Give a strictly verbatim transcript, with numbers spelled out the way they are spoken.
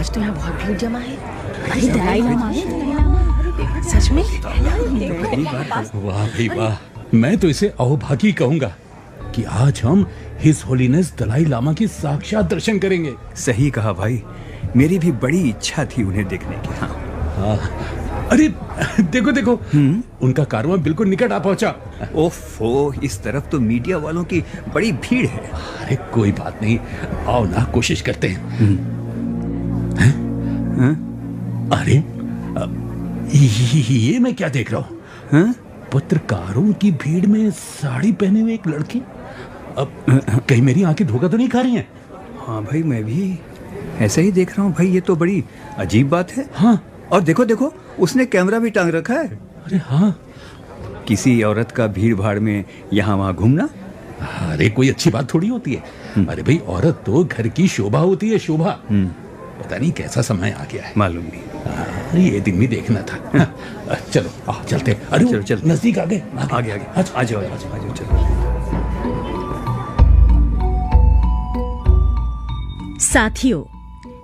आज तो यहाँ बहुत भीड़ जमा है। अरे दलाई लामा, सच में? वाह भाई वाह, मैं तो इसे अहोभागी कहूंगा कि आज हम हिज होलीनेस दलाई लामा की साक्षात दर्शन करेंगे। सही कहा भाई, मेरी भी बड़ी इच्छा थी उन्हें देखने की। हाँ हाँ, अरे देखो देखो, उनका कारवां बिल्कुल निकट आ पहुंचा। ओफो, इस तरफ तो मीडिया वालों की बड़ी भीड़ है। अरे कोई बात नहीं, आओ ना कोशिश करते हैं। हैं? हाँ? अरे ये मैं क्या देख रहा हूँ? हाँ? पत्रकारों की भीड़ में साड़ी पहने हुए एक लड़की। अब कहीं मेरी आंखें धोखा तो नहीं खा रही हैं? हाँ भाई, मैं भी ऐसे ही देख रहा हूँ भाई, ये तो बड़ी अजीब बात है। हाँ, और देखो देखो, उसने कैमरा भी टांग रखा है। अरे हाँ, किसी औरत का भीड़ भाड़ में यहाँ वहाँ घूमना, अरे कोई अच्छी बात थोड़ी होती है। अरे भाई, औरत तो घर की शोभा होती है, शोभा। पता नहीं कैसा समय आ गया है, मालूम नहीं। अरे ये दिन भी देखना था। हाँ, चलो आ, चलते। अरे चलो चलो, नजदीक आ गए, आगे आगे आ जाओ आ जाओ आ जाओ, चलो। साथियों,